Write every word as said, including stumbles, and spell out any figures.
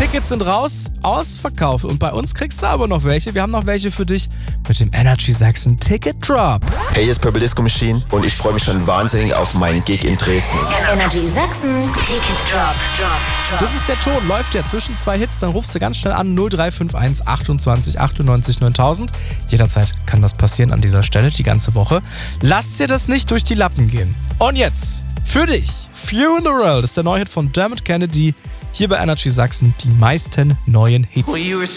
Tickets sind raus, ausverkauft. Und bei uns kriegst du aber noch welche. Wir haben noch welche für dich mit dem Energy Sachsen Ticket Drop. Hey, hier ist Purple Disco Machine und ich freue mich schon wahnsinnig auf meinen Gig in Dresden. Energy Sachsen Ticket Drop. Drop, Drop. Das ist der Ton, läuft ja zwischen zwei Hits, dann rufst du ganz schnell an null drei fünf eins achtundzwanzig achtundneunzig neuntausend. Jederzeit kann das passieren an dieser Stelle, die ganze Woche. Lass dir das nicht durch die Lappen gehen. Und jetzt, für dich, Few in the World ist der Neuhit von Dermot Kennedy. Hier bei Energy Sachsen die meisten neuen Hits.